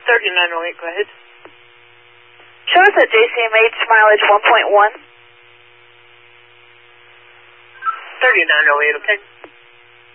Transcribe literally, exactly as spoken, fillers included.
thirty-nine oh eight, go ahead. Show us at J C M H mileage one point one. thirty-nine oh eight, okay.